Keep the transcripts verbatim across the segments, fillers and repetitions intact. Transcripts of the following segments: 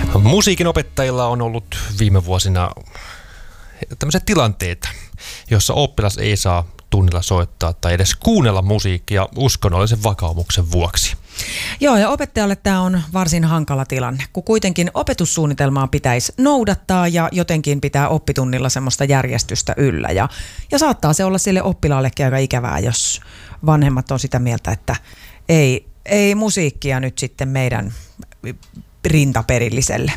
Musiikin opettajilla on ollut viime vuosina tämmöisiä tilanteita, jossa oppilas ei saa tunnilla soittaa tai edes kuunnella musiikkia uskonnollisen vakaumuksen vuoksi. Joo, ja opettajalle tämä on varsin hankala tilanne, kun kuitenkin opetussuunnitelmaa pitäisi noudattaa ja jotenkin pitää oppitunnilla semmoista järjestystä yllä. Ja, ja saattaa se olla sille oppilaallekin aika ikävää, jos vanhemmat on sitä mieltä, että ei, ei musiikkia nyt sitten meidän rintaperilliselle.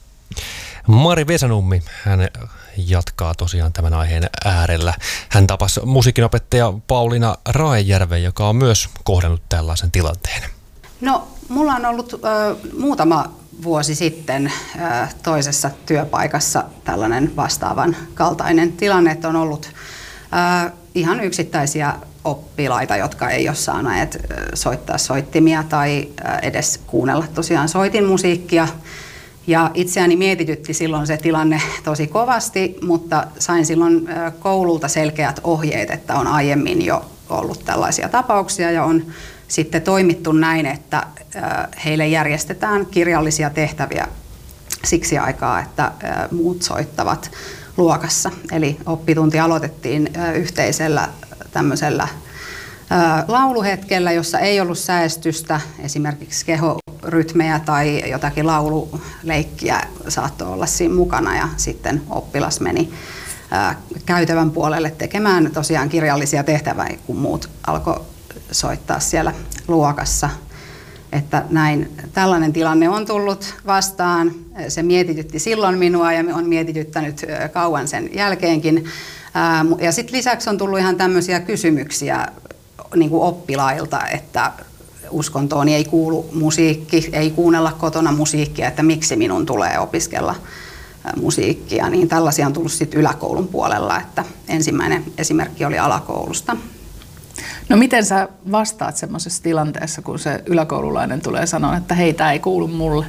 Mari Vesanummi, hän jatkaa tosiaan tämän aiheen äärellä. Hän tapasi musiikinopettaja Pauliina Raejärven, joka on myös kohdannut tällaisen tilanteen. No, mulla on ollut ö, muutama vuosi sitten ö, toisessa työpaikassa tällainen vastaavan kaltainen tilanne, että on ollut ö, ihan yksittäisiä oppilaita, jotka ei ole saaneet soittaa soittimia tai edes kuunnella tosiaan soitinmusiikkia. Ja itseäni mietitytti silloin se tilanne tosi kovasti, mutta sain silloin koululta selkeät ohjeet, että on aiemmin jo ollut tällaisia tapauksia ja on sitten toimittu näin, että heille järjestetään kirjallisia tehtäviä siksi aikaa, että muut soittavat luokassa. Eli oppitunti aloitettiin yhteisellä tämmöisellä lauluhetkellä, jossa ei ollut säestystä, esimerkiksi kehorytmejä tai jotakin laululeikkiä saattoi olla siinä mukana, ja sitten oppilas meni käytävän puolelle tekemään tosiaan kirjallisia tehtäviä, kun muut alkoi soittaa siellä luokassa. Että näin, tällainen tilanne on tullut vastaan. Se mietitytti silloin minua ja on mietityttänyt kauan sen jälkeenkin. Ja sitten lisäksi on tullut ihan tämmöisiä kysymyksiä niin kuin oppilailta, että uskontoon ei kuulu musiikki, ei kuunnella kotona musiikkia, että miksi minun tulee opiskella musiikkia. Niin tällaisia on tullut sitten yläkoulun puolella, että ensimmäinen esimerkki oli alakoulusta. No miten sä vastaat semmoisessa tilanteessa, kun se yläkoululainen tulee sanoa, että hei, tää ei kuulu mulle?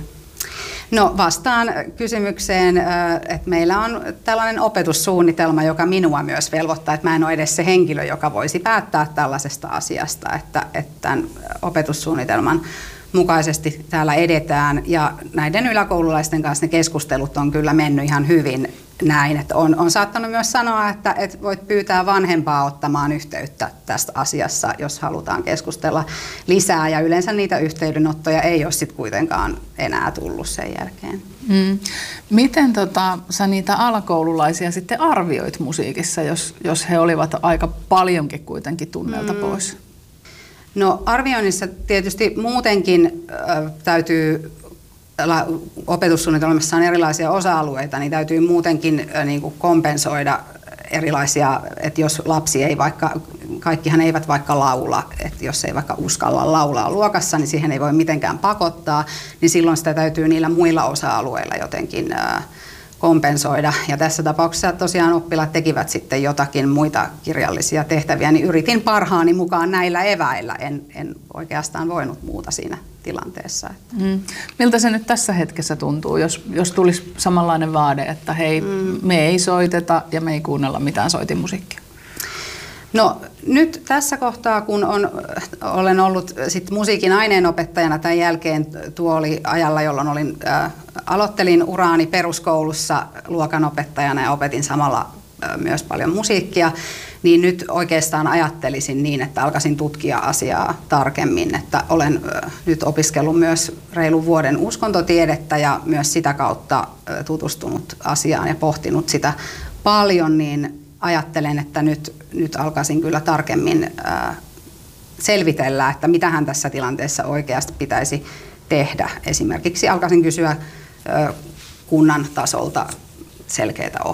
No vastaan kysymykseen, että meillä on tällainen opetussuunnitelma, joka minua myös velvoittaa, että mä en ole edes se henkilö, joka voisi päättää tällaisesta asiasta, että, että tämän opetussuunnitelman mukaisesti täällä edetään, ja näiden yläkoululaisten kanssa ne keskustelut on kyllä mennyt ihan hyvin näin, että on, on saattanut myös sanoa, että, että voit pyytää vanhempaa ottamaan yhteyttä tästä asiassa, jos halutaan keskustella lisää, ja yleensä niitä yhteydenottoja ei ole sitten kuitenkaan enää tullut sen jälkeen. Mm. Miten tota, sä niitä alakoululaisia sitten arvioit musiikissa, jos, jos he olivat aika paljonkin kuitenkin tunnelta mm. pois? No arvioinnissa tietysti muutenkin äh, täytyy, opetussuunnitelmassa on erilaisia osa-alueita, niin täytyy muutenkin äh, niin kuin kompensoida erilaisia, että jos lapsi ei vaikka, kaikkihan eivät vaikka laula, että jos ei vaikka uskalla laulaa luokassa, niin siihen ei voi mitenkään pakottaa, niin silloin sitä täytyy niillä muilla osa-alueilla jotenkin äh, kompensoida. Ja tässä tapauksessa tosiaan oppilaat tekivät sitten jotakin muita kirjallisia tehtäviä, niin yritin parhaani mukaan näillä eväillä. En, en oikeastaan voinut muuta siinä tilanteessa. Mm. Miltä se nyt tässä hetkessä tuntuu, jos, jos tulisi samanlainen vaade, että hei, mm. me ei soiteta ja me ei kuunnella mitään soitinmusiikkia? No nyt tässä kohtaa, kun on, olen ollut sit musiikin aineenopettajana tämän jälkeen, tuo oli ajalla, jolloin olin, äh, aloittelin uraani peruskoulussa luokanopettajana ja opetin samalla äh, myös paljon musiikkia, niin nyt oikeastaan ajattelisin niin, että alkaisin tutkia asiaa tarkemmin, että olen äh, nyt opiskellut myös reilun vuoden uskontotiedettä ja myös sitä kautta äh, tutustunut asiaan ja pohtinut sitä paljon, niin ajattelen, että nyt, nyt alkaisin kyllä tarkemmin ää, selvitellä, että mitähän tässä tilanteessa oikeasti pitäisi tehdä. Esimerkiksi alkaisin kysyä ää, kunnan tasolta selkeitä ohjeita.